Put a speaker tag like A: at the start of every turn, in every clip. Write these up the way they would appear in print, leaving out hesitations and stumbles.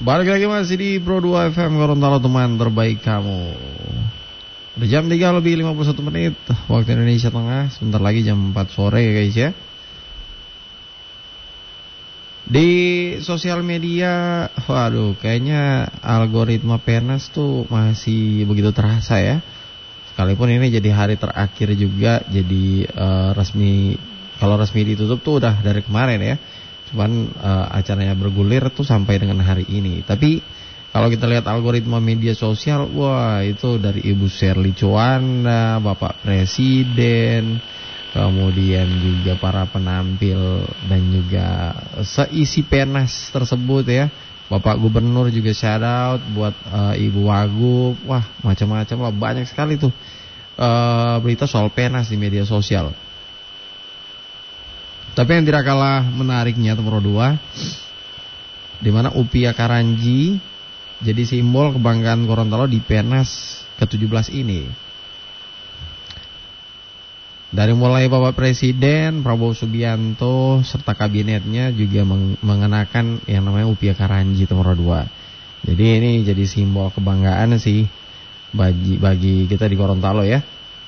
A: Balik lagi masih di Pro 2 FM Gorontalo, teman terbaik kamu. Udah jam 3 lebih 51 menit waktu Indonesia Tengah. Sebentar lagi jam 4 sore ya guys ya. Di sosial media, waduh kayaknya algoritma PNS tuh masih begitu terasa ya. Sekalipun ini jadi hari terakhir juga, jadi resmi, kalau resmi ditutup tuh udah dari kemarin ya. Cuman acaranya bergulir tuh sampai dengan hari ini. Tapi kalau kita lihat algoritma media sosial, wah itu dari Ibu Sherly Coanda, Bapak Presiden, kemudian juga para penampil dan juga seisi PNS tersebut ya. Bapak Gubernur juga shout out buat Ibu Wagub. Wah macam-macam lah, banyak sekali tuh berita soal PNS di media sosial. Tapi yang tidak kalah menariknya nomor 2, di mana Upia Karanji jadi simbol kebanggaan Gorontalo di PNS ke-17 ini. Dari mulai Bapak Presiden Prabowo Subianto serta kabinetnya juga mengenakan yang namanya Upia Karanji nomor 2. Jadi ini jadi simbol kebanggaan sih bagi kita di Gorontalo ya.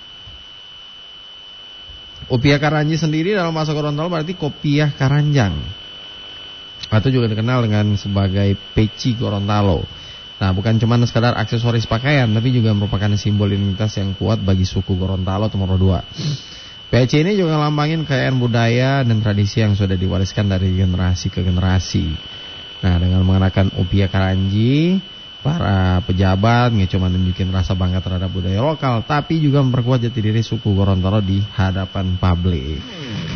A: Upia Karanji sendiri dalam bahasa Gorontalo berarti kopiah Karanjang, atau juga dikenal dengan sebagai peci Gorontalo. Nah, bukan cuma sekadar aksesoris pakaian, tapi juga merupakan simbol identitas yang kuat bagi suku Gorontalo nomor 2. Peci ini juga lambangin kekayaan budaya dan tradisi yang sudah diwariskan dari generasi ke generasi. Nah, dengan mengenakan Upia Karanji, para pejabat nggak cuma nunjukin rasa bangga terhadap budaya lokal, tapi juga memperkuat jati diri suku Gorontalo di hadapan publik.